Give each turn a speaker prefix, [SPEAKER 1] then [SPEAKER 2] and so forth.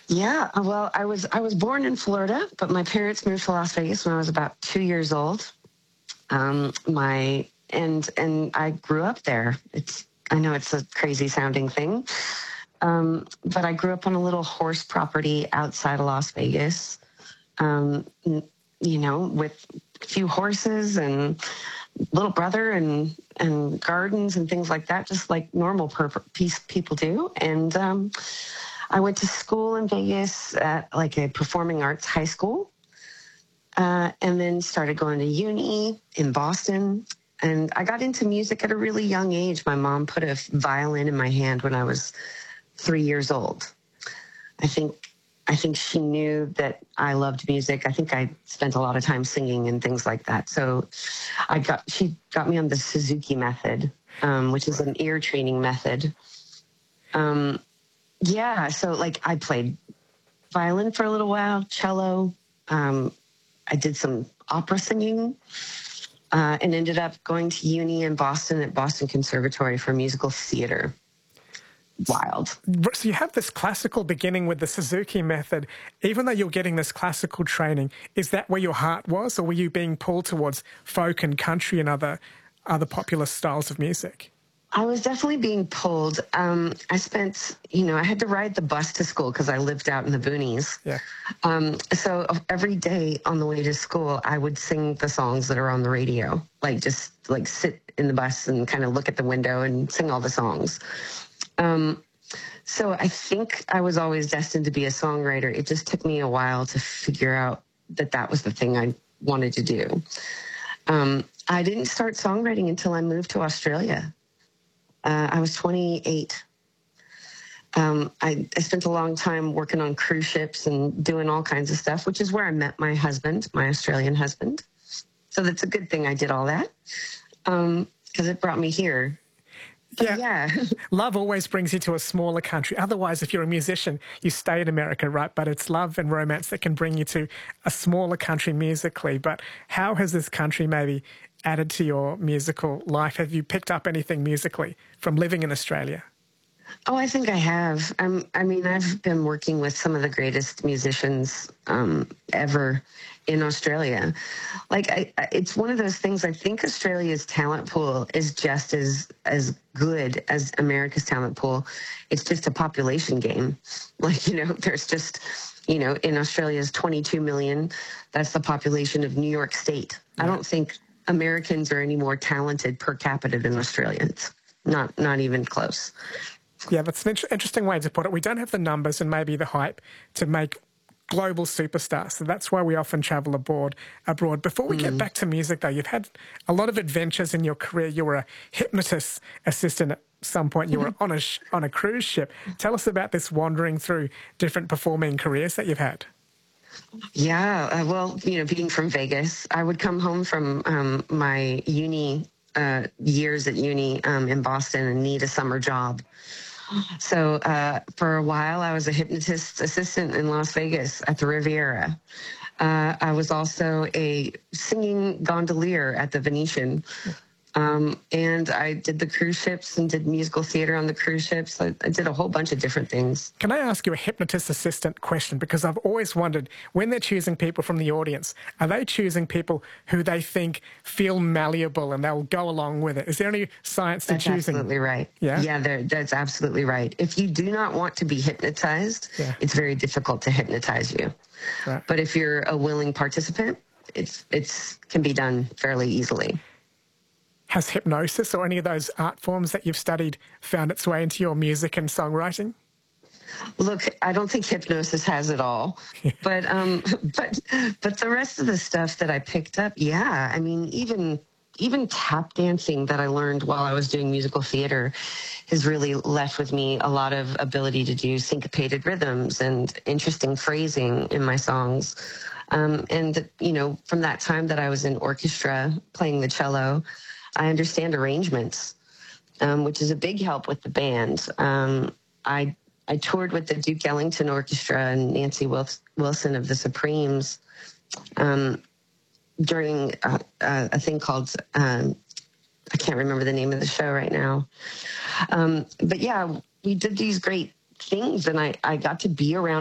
[SPEAKER 1] Yeah, well, I was born in Florida, but my parents moved to Las Vegas when I was about 2 years old. My and I grew up there. I know it's a crazy sounding thing, but I grew up on a little horse property outside of Las Vegas. With a few horses and little brother and gardens and things like that, just like normal people do. And I went to school in Vegas at like a performing arts high school, and then started going to uni in Boston. And I got into music at a really young age. My mom put a violin in my hand when I was 3 years old. I think I think she knew that I loved music. I think I spent a lot of time singing and things like that. So she got me on the Suzuki method, which is an ear training method. Yeah, so like I played violin for a little while, cello. I did some opera singing, and ended up going to uni in Boston at Boston Conservatory for musical theater. Wild.
[SPEAKER 2] So you have this classical beginning with the Suzuki method. Even though you're getting this classical training, is that where your heart was, or were you being pulled towards folk and country and other popular styles of music?
[SPEAKER 1] I was definitely being pulled. I spent, I had to ride the bus to school because I lived out in the boonies.
[SPEAKER 2] Yeah.
[SPEAKER 1] So every day on the way to school, I would sing the songs that are on the radio, like just like sit in the bus and kind of look at the window and sing all the songs. So I think I was always destined to be a songwriter. It just took me a while to figure out that that was the thing I wanted to do. I didn't start songwriting until I moved to Australia. I was 28. I spent a long time working on cruise ships and doing all kinds of stuff, which is where I met my husband, my Australian husband. So that's a good thing I did all that, because it brought me here.
[SPEAKER 2] Yeah. Love always brings you to a smaller country. Otherwise, if you're a musician, you stay in America, right? But it's love and romance that can bring you to a smaller country musically. But how has this country maybe added to your musical life? Have you picked up anything musically from living in Australia?
[SPEAKER 1] Oh, I think I have. I've been working with some of the greatest musicians ever in Australia. Like, it's one of those things. I think Australia's talent pool is just as good as America's talent pool. It's just a population game. Like, there's just, in Australia's 22 million, that's the population of New York State. Yeah. I don't think Americans are any more talented per capita than Australians. Not even close.
[SPEAKER 2] Yeah, that's an interesting way to put it. We don't have the numbers and maybe the hype to make global superstars. So that's why we often travel abroad. Before we get back to music, though, you've had a lot of adventures in your career. You were a hypnotist assistant at some point. You were on a cruise ship. Tell us about this wandering through different performing careers that you've had.
[SPEAKER 1] Yeah, well, being from Vegas, I would come home from my uni years at uni in Boston and need a summer job. So for a while, I was a hypnotist assistant in Las Vegas at the Riviera. I was also a singing gondolier at the Venetian. And I did the cruise ships and did musical theater on the cruise ships. I did a whole bunch of different things.
[SPEAKER 2] Can I ask you a hypnotist assistant question? Because I've always wondered, when they're choosing people from the audience, are they choosing people who they think feel malleable and they'll go along with it? Is there any science to choosing?
[SPEAKER 1] That's absolutely right. Yeah, that's absolutely right. If you do not want to be hypnotized, it's very difficult to hypnotize you. Right. But if you're a willing participant, it can be done fairly easily.
[SPEAKER 2] Has hypnosis or any of those art forms that you've studied found its way into your music and songwriting?
[SPEAKER 1] Look, I don't think hypnosis has it all, but the rest of the stuff that I picked up, yeah. I mean, even tap dancing that I learned while I was doing musical theater has really left with me a lot of ability to do syncopated rhythms and interesting phrasing in my songs. And from that time that I was in orchestra playing the cello, I understand arrangements, which is a big help with the band. I toured with the Duke Ellington Orchestra and Nancy Wilson of the Supremes during a thing called, I can't remember the name of the show right now. But yeah, we did these great things, and I got to be around